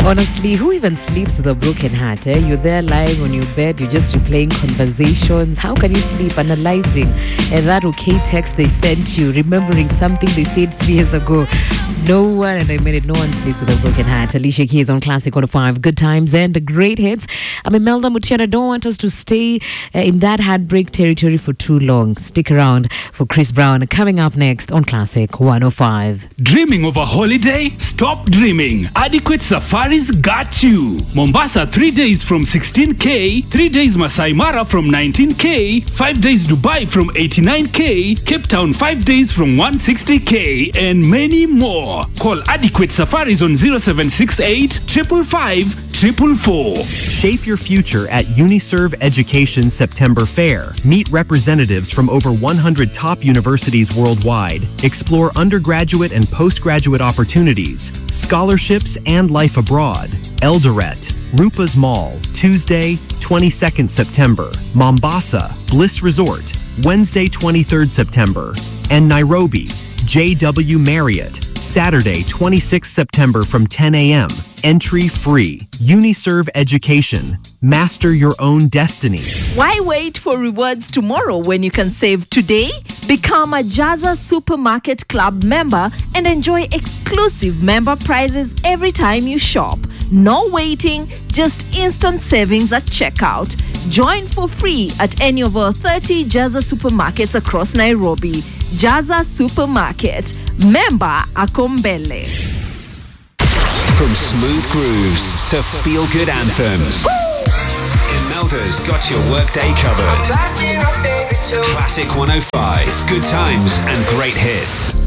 Honestly, who even sleeps with a broken heart? You're there lying on your bed, you're just replaying conversations. How can you sleep analyzing that okay text they sent you, remembering something they said 3 years ago? No one, and I mean it, no one sleeps with a broken heart. Alicia Keys on Classic 105, good times and the great hits. I'm Imelda Mutiana. Don't want us to stay in that heartbreak territory for too long. Stick around for Chris Brown coming up next on Classic 105. Dreaming of a holiday? Stop dreaming. Adequate Safaris got you. Mombasa 3 days from 16K, 3 days Masai Mara from 19K, 5 days Dubai from 89K, Cape Town 5 days from 160K, and many more. Call Adequate Safaris on 0768 555 444. Shape your future at Uniserve Education September Fair. Meet representatives from over 100 top universities worldwide. Explore undergraduate and postgraduate opportunities, scholarships, and life abroad. Eldoret, Rupa's Mall, Tuesday, 22nd September. Mombasa, Bliss Resort, Wednesday, 23rd September. And Nairobi, JW Marriott, Saturday, 26th September from 10 a.m. Entry free. Uniserve Education. Master your own destiny. Why wait for rewards tomorrow when you can save today? Become a Jazza Supermarket Club member and enjoy exclusive member prizes every time you shop. No waiting, just instant savings at checkout. Join for free at any of our 30 Jazza supermarkets across Nairobi. Jazza Supermarket. Member Akombele. From smooth grooves to feel-good anthems, Imelda's got your workday covered. Classic 105, good times and great hits.